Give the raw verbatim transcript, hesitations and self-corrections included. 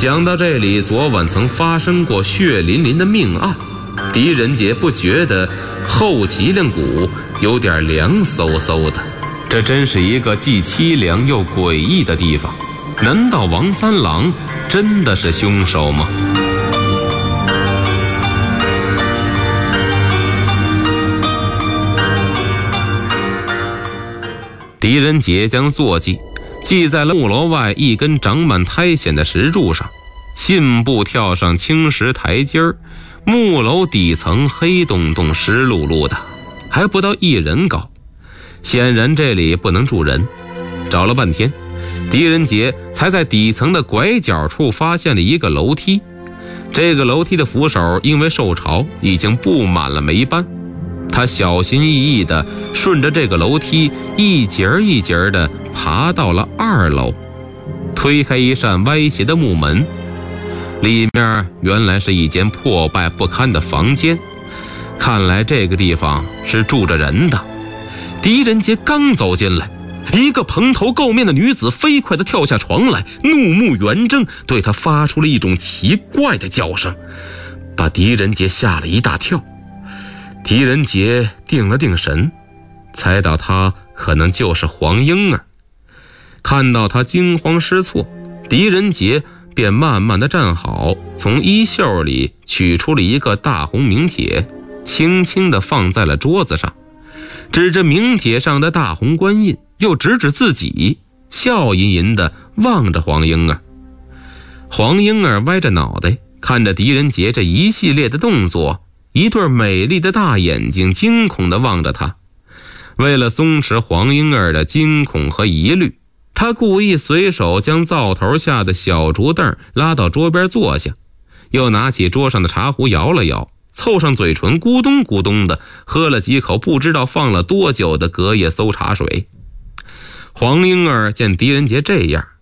想到这里昨晚曾发生过血淋淋的命案，狄仁杰不觉得后脊梁骨有点凉飕飕的。这真是一个既凄凉又诡异的地方。难道王三郎真的是凶手吗？狄仁杰将坐骑系在了木楼外一根长满苔藓的石柱上，信步跳上青石台阶儿。木楼底层黑洞洞湿漉漉的，还不到一人高，显然这里不能住人。找了半天，狄仁杰才在底层的拐角处发现了一个楼梯。这个楼梯的扶手因为受潮已经布满了霉斑，他小心翼翼地顺着这个楼梯一节一节地爬到了二楼，推开一扇歪斜的木门，里面原来是一间破败不堪的房间。看来这个地方是住着人的。狄仁杰刚走进来，一个蓬头垢面的女子飞快地跳下床来，怒目圆睁，对他发出了一种奇怪的叫声，把狄仁杰吓了一大跳。狄仁杰定了定神，猜到他可能就是黄莺儿。看到他惊慌失措，狄仁杰便慢慢地站好，从衣袖里取出了一个大红名帖，轻轻地放在了桌子上，指着名帖上的大红官印，又指指自己，笑吟吟地望着黄莺儿。黄莺儿歪着脑袋看着狄仁杰这一系列的动作，一对美丽的大眼睛惊恐地望着他。为了松弛黄莺儿的惊恐和疑虑，他故意随手将灶头下的小竹凳拉到桌边坐下，又拿起桌上的茶壶摇了摇，凑上嘴唇咕咚咕咚的喝了几口不知道放了多久的隔夜馊茶水。黄莺儿见狄仁杰这样，